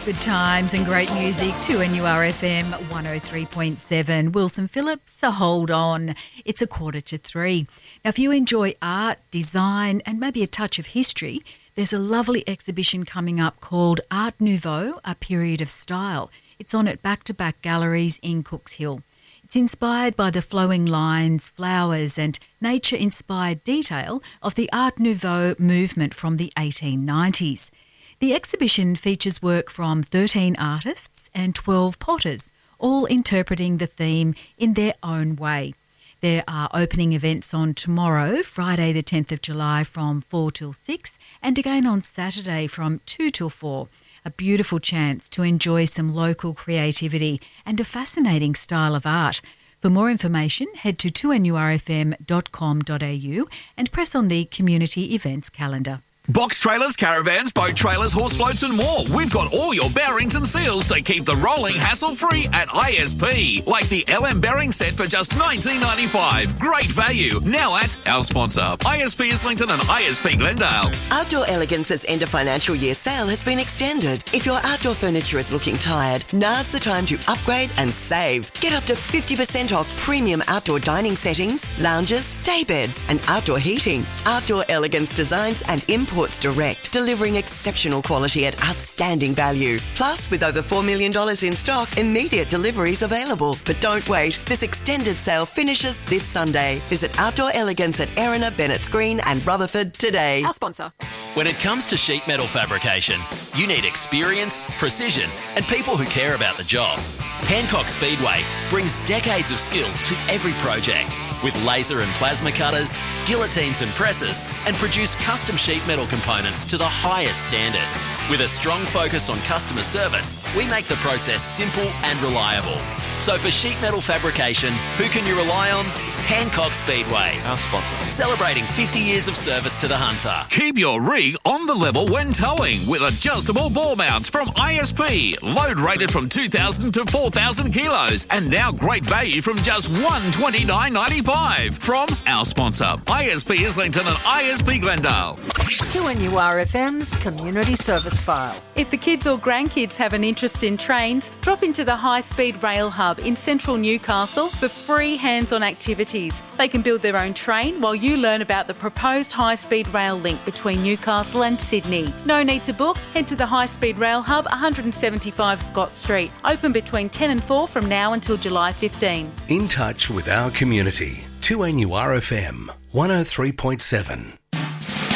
Good times and great music to NURFM 103.7. Wilson Phillips, so hold on. It's 2:45. Now, if you enjoy art, design and maybe a touch of history, there's a lovely exhibition coming up called Art Nouveau, A Period of Style. It's on at Back-to-Back Galleries in Cooks Hill. It's inspired by the flowing lines, flowers and nature-inspired detail of the Art Nouveau movement from the 1890s. The exhibition features work from 13 artists and 12 potters, all interpreting the theme in their own way. There are opening events on tomorrow, Friday the 10th of July from 4 till 6 and again on Saturday from 2 till 4. A beautiful chance to enjoy some local creativity and a fascinating style of art. For more information, head to 2NURFM.com.au and press on the community events calendar. Box trailers, caravans, boat trailers, horse floats and more. We've got all your bearings and seals to keep the rolling hassle-free at ISP. Like the LM bearing set for just $19.95. Great value. Now at our sponsor, ISP Islington and ISP Glendale. Outdoor Elegance's end of financial year sale has been extended. If your outdoor furniture is looking tired, now's the time to upgrade and save. Get up to 50% off premium outdoor dining settings, lounges, day beds and outdoor heating. Outdoor Elegance designs and imports direct, delivering exceptional quality at outstanding value. Plus, with over $4 million in stock, immediate deliveries available. But don't wait. This extended sale finishes this Sunday. Visit Outdoor Elegance at Erina, Bennett's Green and Rutherford today. Our sponsor. When it comes to sheet metal fabrication, you need experience, precision and people who care about the job. Hancock Speedway brings decades of skill to every project with laser and plasma cutters, guillotines and presses, and produce custom sheet metal components to the highest standard. With a strong focus on customer service, we make the process simple and reliable. So for sheet metal fabrication, who can you rely on? Hancock Speedway, our sponsor. Celebrating 50 years of service to the hunter. Keep your rig on the level when towing with adjustable ball mounts from ISP. Load rated from 2,000 to 4,000 kilos and now great value from just $129.95 from our sponsor, ISP Islington and ISP Glendale. 2NURFM's Community Service File. If the kids or grandkids have an interest in trains, drop into the High Speed Rail Hub in central Newcastle for free hands-on activities. They can build their own train while you learn about the proposed high-speed rail link between Newcastle and Sydney. No need to book. Head to the High Speed Rail Hub, 175 Scott Street. Open between 10 and 4 from now until July 15. In touch with our community. 2NURFM 103.7.